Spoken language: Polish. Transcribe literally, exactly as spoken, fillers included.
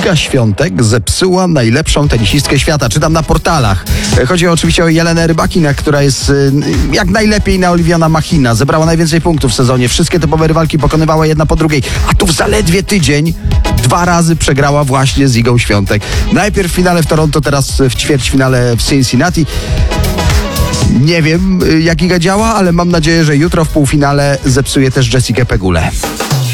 Iga Świątek zepsuła najlepszą tenisistkę świata. Czytam na portalach. Chodzi oczywiście o Jelenę Rybakina, która jest jak najlepiej naoliwiona machina. Zebrała najwięcej punktów w sezonie. Wszystkie topowe rywalki pokonywała jedna po drugiej. A tu w zaledwie tydzień dwa razy przegrała właśnie z Igą Świątek. Najpierw w finale w Toronto, teraz w ćwierćfinale w Cincinnati. Nie wiem, jak Iga działa, ale mam nadzieję, że jutro w półfinale zepsuje też Jessikę Pegulę.